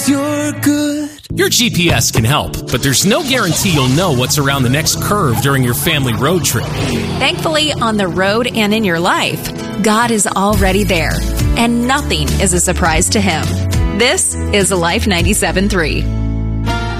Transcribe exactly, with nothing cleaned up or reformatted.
You're good. Your G P S can help, but there's no guarantee you'll know what's around the next curve during your family road trip. Thankfully, on the road and in your life, God is already there, and nothing is a surprise to Him. This is Life ninety-seven point three.